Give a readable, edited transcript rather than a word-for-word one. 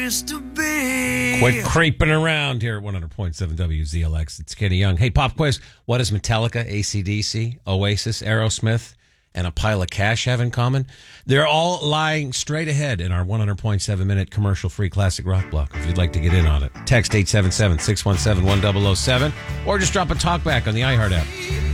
used to be. Quit creeping around here at 100.7 WZLX. It's Kenny Young. Hey, pop quiz. What does Metallica, AC/DC, Oasis, Aerosmith, and a pile of cash have in common? They're all lying straight ahead in our 100.7 minute commercial-free classic rock block. If you'd like to get in on it, text 877-617-1007 or just drop a talkback on the iHeart app.